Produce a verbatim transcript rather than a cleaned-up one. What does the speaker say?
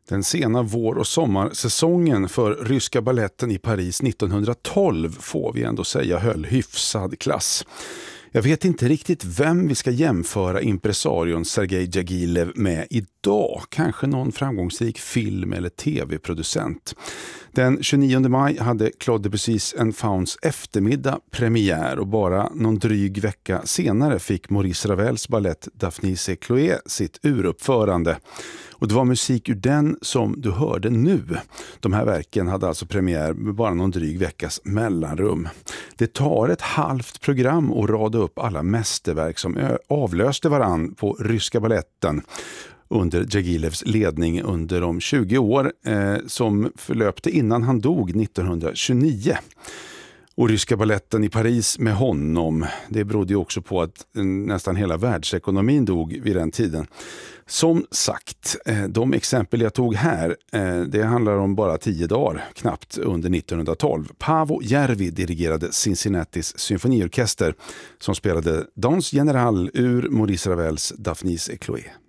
Den sena vår- och sommarsäsongen för Ryska balletten i Paris nittonhundratolv får vi ändå säga höll hyfsad klass. Jag vet inte riktigt vem vi ska jämföra impresarion Sergej Djagilev med idag. Kanske någon framgångsrik film- eller tv-producent. Den tjugonionde maj hade Claude Debussys En Fauns eftermiddag premiär och bara någon dryg vecka senare fick Maurice Ravels ballett Daphnis et Chloé sitt uruppförande. Och det var musik ur den som du hörde nu. De här verken hade alltså premiär med bara någon dryg veckas mellanrum. Det tar ett halvt program att rada upp alla mästerverk som avlöste varann på Ryska balletten under Djagilevs ledning under de tjugo år eh, som förlöpte innan han dog nittonhundratjugonio. Och Ryska balletten i Paris med honom, det berodde ju också på att nästan hela världsekonomin dog vid den tiden. Som sagt, de exempel jag tog här, det handlar om bara tio dagar knappt under nittonhundratolv. Paavo Järvi dirigerade Cincinnatis symfoniorkester som spelade Danse General ur Maurice Ravels Daphnis et Chloé.